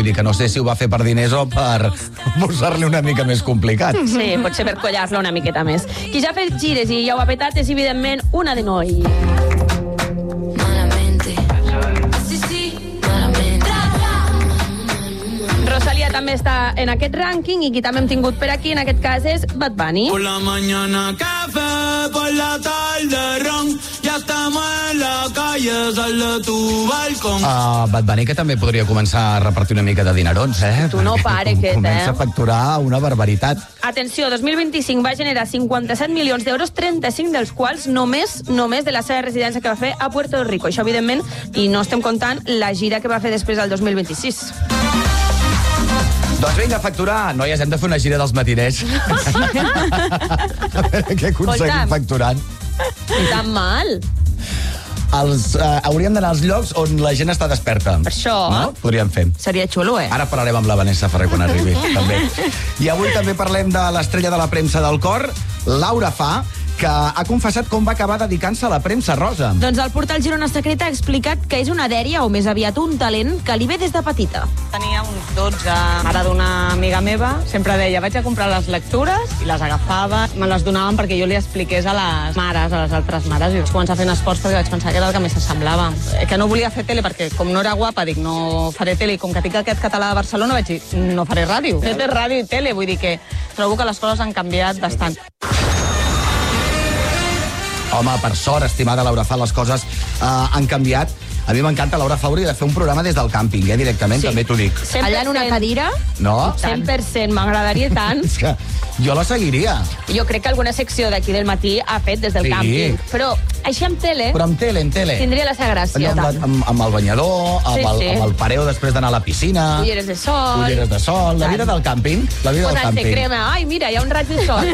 Vull dir que no sé si ho va fer per diners o per posar-li una mica més complicat. Sí, potser per collar-la una miqueta més. Qui ja ha fet gires i ja ho ha petat és, evidentment, una de noi. Rosalía també està en aquest rànquing i qui també hem tingut per aquí, en aquest cas, és Bad Bunny. Por la mañana café, por la tarde ron, ya estamos en la calle, sal de tu balcón. Bad Bunny, que també podria començar a repartir una mica de dinerons, Tu no pare, aquest, Comença a facturar una barbaritat. Atenció, 2025 va generar 57 milions d'euros, 35 dels quals només de la seva residència que va fer a Puerto Rico. Això, evidentment, i no estem comptant la gira que va fer després del 2026. Doncs vinga, a facturar. Noies, hem de fer una gira dels matiners. A veure què aconseguim facturant. Ni tan mal. Hauríem d'anar als llocs on la gent està desperta. Per això. No? Podríem fer. Seria xulo, Ara parlarem amb la Vanessa Ferrer quan arribi, també. I avui també parlem de l'estrella de la premsa del cor, Laura Fa, que ha confessat com va acabar dedicant-se a la premsa rosa. Doncs el portal Girona Secreta ha explicat que és una dèria, o més aviat un talent, que li ve des de petita. Tenia uns 12, mare d'una amiga meva, sempre deia, vaig a comprar les lectures, i les agafava, me les donaven perquè jo li expliqués a les mares, a les altres mares, i vaig començar fent esports perquè vaig pensar que era el que més s'assemblava. Que no volia fer tele perquè, com no era guapa, dic, no faré tele, i com que tinc aquest català de Barcelona, vaig dir, no faré ràdio. Fet ràdio i tele, vull dir que trobo que les coses han canviat bastant. Home, per sort, estimada Laura Fa, les coses han canviat. A mi m'encanta, Laura Fa hauria de fer un programa des del càmping, directament, també t'ho dic. Allà en una cadira? No? 100%, m'agradaria tant. És que jo la seguiria. Jo crec que alguna secció d'aquí del matí ha fet des del càmping. Però així amb tele... Però amb tele. Tindria la seva gràcia. Amb el banyador, amb el pareo després d'anar a la piscina. Ulleres de sol. La vida del càmping. La vida del càmping. Posant-se crema. Ai, mira, hi ha un raig de sol.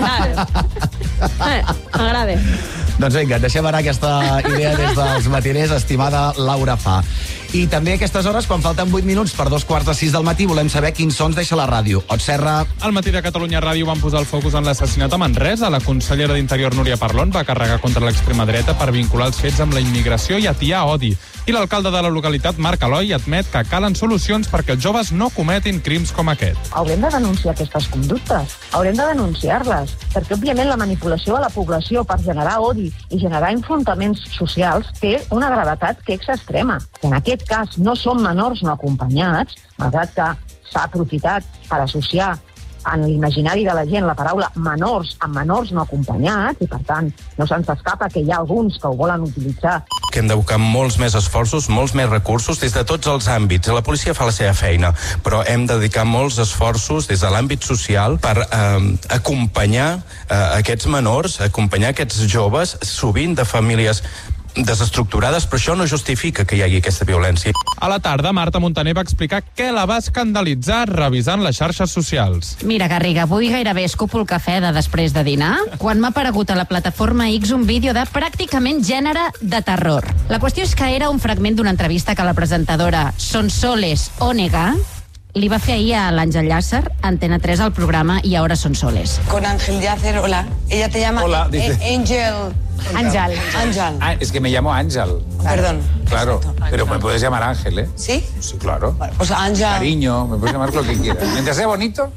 M'agrada. Doncs vinga, deixem anar aquesta idea des dels matiners, estimada Laura Fa. I també a aquestes hores, quan falten 8 minuts per 2:45 del matí, volem saber quins sons deixa la ràdio. Ot Serra. Al matí de Catalunya Ràdio van posar el focus en l'assassinat a Manresa. La consellera d'Interior, Núria Parlon, va carregar contra l'extrema dreta per vincular els fets amb la immigració i atiar odi. I l'alcalde de la localitat, Marc Aloi, admet que calen solucions perquè els joves no cometin crims com aquest. Haurem de denunciar aquestes conductes, haurem de denunciar-les, perquè òbviament la manipulació de la població per generar odi i generar enfrontaments socials té una gravetat que és extrema. En aquest cas no són menors no acompanyats, malgrat que s'ha aprofitat per associar en l'imaginari de la gent la paraula menors amb menors no acompanyats, i per tant no se'ns escapa que hi ha alguns que ho volen utilitzar. Que hem d'abocar molts més esforços, molts més recursos des de tots els àmbits. La policia fa la seva feina, però hem de dedicar molts esforços des de l'àmbit social per acompanyar aquests menors, acompanyar aquests joves, sovint de famílies desestructurades, però això no justifica que hi hagi aquesta violència. A la tarda, Marta Montaner va explicar què la va escandalitzar revisant les xarxes socials. Mira, Garriga, avui gairebé escupo el cafè de després de dinar, quan m'ha aparegut a la plataforma X un vídeo de pràcticament gènere de terror. La qüestió és que era un fragment d'una entrevista que la presentadora Sonsoles Onega li va fer ahir a l'Àngel Llàcer, Antena 3 al programa Y ahora son soles. Con Ángel Llàcer, hola. Ella te llama hola, dice. Ángel. Ah, es que me llamo Ángel. Perdón. Claro, pero me puedes llamar Ángel, ¿eh? ¿Sí? Sí, claro. Bueno, pues Ángel. Cariño, me puedes llamar lo que quieras. Mientras sea bonito.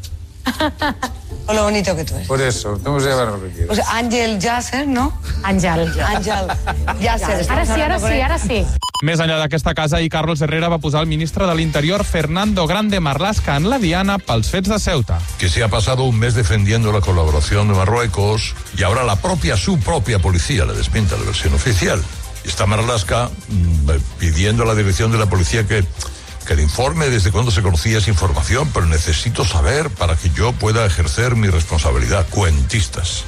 O lo bonito que tú eres. Por eso, te puedes llamar lo que quieras. Pues Ángel Llàcer, ¿no? Àngel. Llàcer. Ara sí. Més enllà d'aquesta casa, ahir Carlos Herrera va posar el ministre de l'Interior, Fernando Grande Marlaska, en la diana pels fets de Ceuta. Que se ha pasado un mes defendiendo la colaboración de Marruecos y ahora su propia policía le desmienta la versión oficial. Y está Marlaska pidiendo a la dirección de la policía que le informe desde cuándo se conocía esa información, pero necesito saber para que yo pueda ejercer mi responsabilidad. Cuentistas.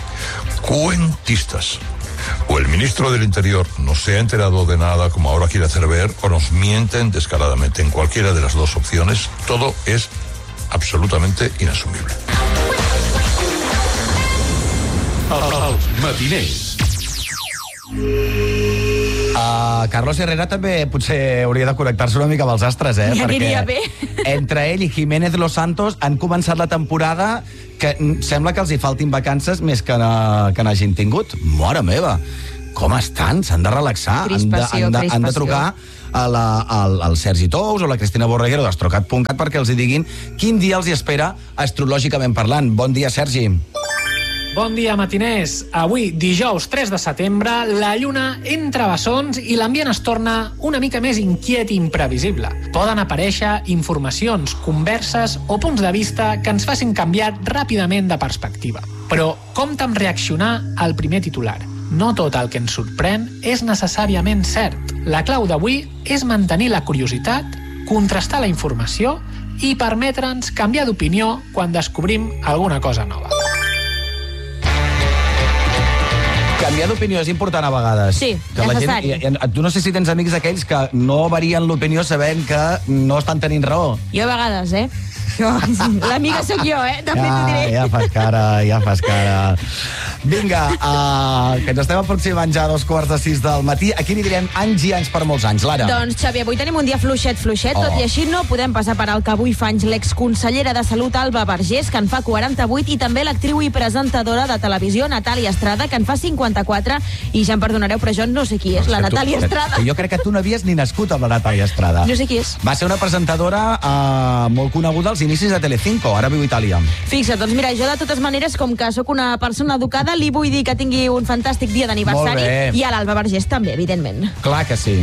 O el ministro del Interior no se ha enterado de nada, como ahora quiere hacer ver, o nos mienten descaradamente. En cualquiera de las dos opciones, todo es absolutamente inasumible. Els matiners. Carlos Herrera també potser hauria de connectar-se una mica amb els astres, Perquè entre ell i Jiménez Los Santos han començat la temporada que sembla que els hi faltin vacances més que n'hagin tingut. Mare meva, com estan? S'han de relaxar, han de trucar al Sergi Tous o la Cristina Borreguero d'Astrocat.cat perquè els hi diguin quin dia els hi espera astrològicament parlant. Bon dia, Sergi. Bon dia, matiners. Avui, dijous 3 de setembre, la lluna entra a bessons i l'ambient es torna una mica més inquiet i imprevisible. Poden aparèixer informacions, converses o punts de vista que ens facin canviar ràpidament de perspectiva. Però compte amb reaccionar al primer titular. No tot el que ens sorprèn és necessàriament cert. La clau d'avui és mantenir la curiositat, contrastar la informació i permetre'ns canviar d'opinió quan descobrim alguna cosa nova. Canviar d'opinió és important a vegades. Sí, que necessari. Tu no sé si tens amics d'aquells que no varien l'opinió sabent que no estan tenint raó. Jo a vegades, L'amiga sóc jo, també t'ho diré. Ja fas cara. Vinga, que ens estem aproximant ja a 2:45 del matí. Aquí li direm anys i anys per molts anys. Lara. Doncs, Xavi, avui tenim un dia fluixet, tot i així no podem passar per alt que avui fa anys l'exconsellera de Salut Alba Vergés, que en fa 48, i també l'actriu i presentadora de televisió Natàlia Estrada, que en fa 54, i ja em perdonareu, però jo no sé qui és, la Natàlia Estrada. Jo crec que tu no havies ni nascut amb la Natàlia Estrada. No sé qui és. Va ser una presentadora molt coneguda als inicis de Telecinco, ara viu a Itàlia. Fixa't, doncs mira, jo de totes maneres, com que sóc una persona educada, li vull dir que tingui un fantàstic dia d'aniversari, i a l'Alba Vergés també, evidentment. Clar que sí.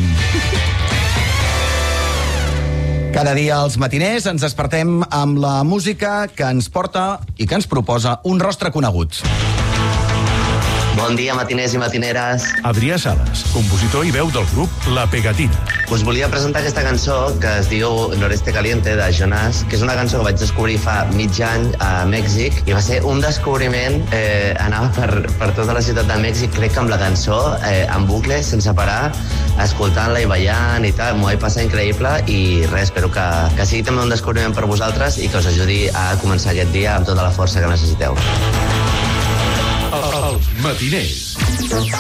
Cada dia als matiners ens despertem amb la música que ens porta i que ens proposa un rostre conegut. Bon dia, matiners i matineres. Adrià Sales, compositor i veu del grup La Pegatina. Us volia presentar aquesta cançó que es diu Noreste Caliente, de Jonas, que és una cançó que vaig descobrir fa mig any a Mèxic i va ser un descobriment. Anava per tota la ciutat de Mèxic, crec que amb la cançó, en bucle, sense parar, escoltant-la i ballant i tal. M'ho vaig passar increïble i res, espero que sigui també un descobriment per vosaltres i que us ajudi a començar aquest dia amb tota la força que necessiteu. Els matiners.